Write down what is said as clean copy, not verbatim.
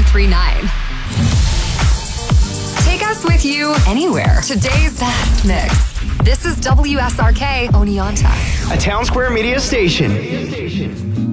1039. Take us with you anywhere. Today's Fast Mix. This is WSRK Oneonta, a Town Square Media station.